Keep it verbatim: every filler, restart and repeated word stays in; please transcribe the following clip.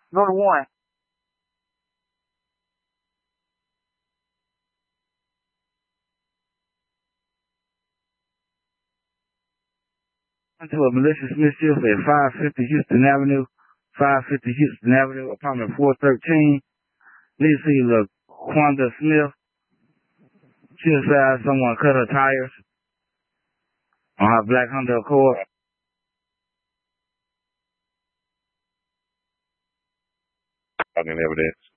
Go to one. To a malicious mischief at five fifty Houston Avenue, five fifty Houston Avenue, apartment four thirteen. Need to see LaQuanda Smith. She said someone cut her tires on her black Honda Accord. Fucking evidence.